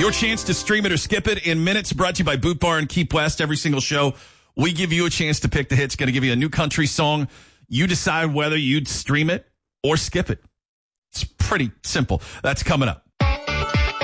Your chance to stream it or skip it in minutes, brought to you by Boot Bar and Keep West. Every single show, we give you a chance to pick the hits. Going to give you a new country song. You decide whether you'd stream it or skip it. It's pretty simple. That's coming up.